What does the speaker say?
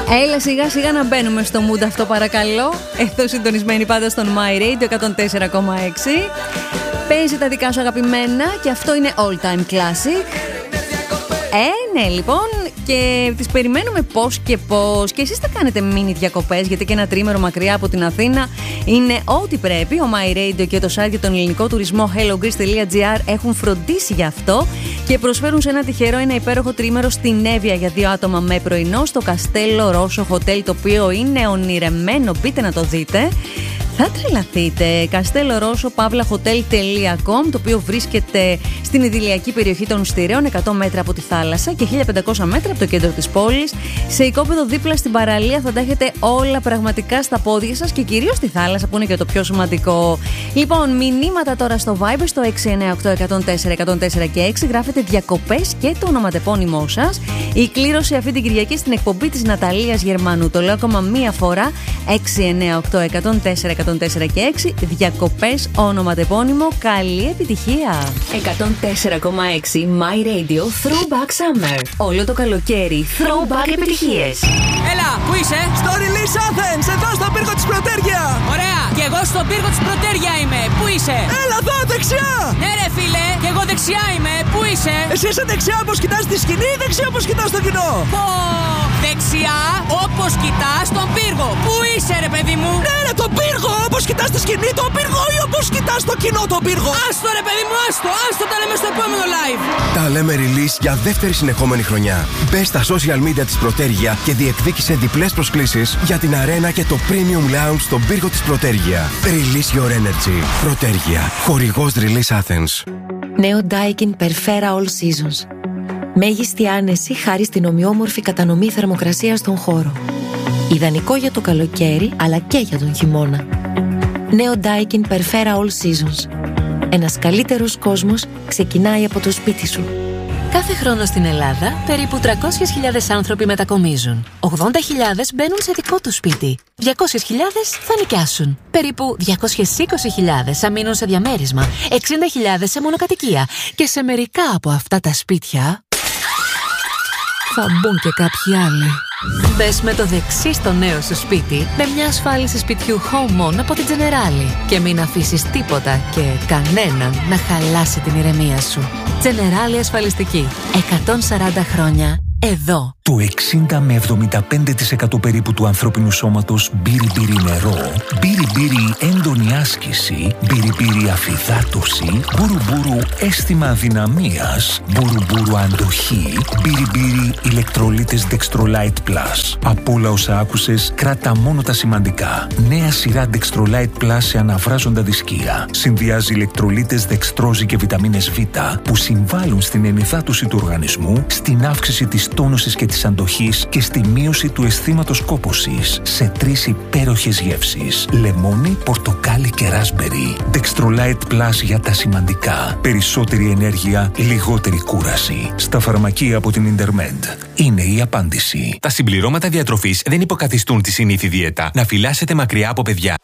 Έλα σιγά σιγά να μπαίνουμε στο mood αυτό παρακαλώ. Εδώ συντονισμένοι πάντα στον My Radio 104,6. Παίζει τα δικά σου αγαπημένα και αυτό είναι all time classic. Ναι λοιπόν, και τις περιμένουμε πώς και πώς. Και εσείς θα κάνετε μίνι διακοπές, γιατί και ένα τρίμερο μακριά από την Αθήνα είναι ό,τι πρέπει. Ο My Radio και το site για τον ελληνικό τουρισμό hellogreece.gr έχουν φροντίσει γι' αυτό και προσφέρουν σε ένα τυχερό ένα υπέροχο τρίμερο στην Εύβοια για 2 άτομα με πρωινό στο Καστέλο Ρώσο Hotel, το οποίο είναι ονειρεμένο. Μπείτε να το δείτε. Θα τρελαθείτε. castellorosso.hotel.com, το οποίο βρίσκεται στην ιδηλιακή περιοχή των Στηρέων, 100 μέτρα από τη θάλασσα και 1500 μέτρα από το κέντρο της πόλης. Σε οικόπεδο δίπλα στην παραλία θα τα έχετε όλα πραγματικά στα πόδια σας και κυρίως στη θάλασσα, που είναι και το πιο σημαντικό. Λοιπόν, μηνύματα τώρα στο Viber στο 698-104-104 και 6. Γράφετε διακοπές και το ονοματεπώνυμό σας. Η κλήρωση αυτή την Κυριακή στην εκπομπή της Ναταλίας Γερμανού. Το λέω ακόμα μία φορά. 698-104-104 και 6. Διακοπές, ονοματεπώνυμο. Καλή επιτυχία. 104,6 My Radio Throwback Summer. Όλο το καλοκαίρι Throwback επιτυχίες. Έλα, πού είσαι? Στο Release Athens, εδώ στον πύργο της Πρωτέρια. Ωραία, και εγώ στον πύργο της Πρωτέρια είμαι. Πού είσαι? Έλα εδώ, δεξιά. Ναι ρε φίλε, και εγώ δεξιά είμαι. Πού είσαι? Εσύ είσαι δεξιά όπως κοιτάς τη σκηνή ή δεξιά όπως κοιτάς το κοινό? Δεξιά όπως κοιτάς τον πύργο. Πού είσαι ρε παιδί μου? Ναι ρε, τον πύργο, όπως κοιτάς τη σκηνή τον πύργο ή όπως κοιτάς το κοινό τον πύργο? Άστο ρε παιδί μου, άστο, τα λέμε στο επόμενο live. Τα λέμε Release για δεύτερη συνεχόμενη χρονιά. Μπες στα social media της Πρωτέρια και διεκδίκησε διπλές προσκλήσεις για την αρένα και το Premium Lounge στον πύργο της Πρωτέρια. Release your energy. Πρωτέρια, χορηγός Release Athens. Νέο Daikin Perfera All Seasons. Μέγιστη άνεση χάρη στην ομοιόμορφη κατανομή θερμοκρασίας στον χώρο. Ιδανικό για το καλοκαίρι, αλλά και για τον χειμώνα. Νέο Daikin Perfera All Seasons. Ένας καλύτερος κόσμος ξεκινάει από το σπίτι σου. Κάθε χρόνο στην Ελλάδα, περίπου 300.000 άνθρωποι μετακομίζουν. 80.000 μπαίνουν σε δικό τους σπίτι. 200.000 θα νοικιάσουν. Περίπου 220.000 θα μείνουν σε διαμέρισμα. 60.000 σε μονοκατοικία. Και σε μερικά από αυτά τα σπίτια θα μπουν και κάποιοι άλλοι. Μπες με το δεξί στο νέο σου σπίτι με μια ασφάλιση σπιτιού Home On από την Generali και μην αφήσεις τίποτα και κανέναν να χαλάσει την ηρεμία σου. Generali Ασφαλιστική. 140 χρόνια εδώ. Το 60 με 75% περίπου του ανθρώπινου σώματος μπύρι-μπύρι νερό, μπύρι-μπύρι έντονη άσκηση, μπύρι-μπύρι αφυδάτωση, μπουρου-μπουρου αίσθημα αδυναμίας, μπουρου-μπουρου αντοχή, μπύρι-μπύρι ηλεκτρολίτες Dextrolite Plus. Από όλα όσα άκουσες, κράτα μόνο τα σημαντικά. Νέα σειρά Dextrolite Plus σε αναβράζοντα δισκία. Συνδυάζει ηλεκτρολίτες δεξτρόζη και βιταμίνες Β που συμβάλλουν στην ενυδάτωση του οργανισμού, στην αύξηση της τόνωσης και της αντοχής και στη μείωση του αισθήματος κόπωσης σε 3 υπέροχες γεύσεις. Λεμόνι, πορτοκάλι και ράσμπερι. Dextrolite Plus για τα σημαντικά. Περισσότερη ενέργεια, λιγότερη κούραση. Στα φαρμακεία από την Intermed. Είναι η απάντηση. Τα συμπληρώματα διατροφής δεν υποκαθιστούν τη συνήθη δίαιτα. Να φυλάσσετε μακριά από παιδιά.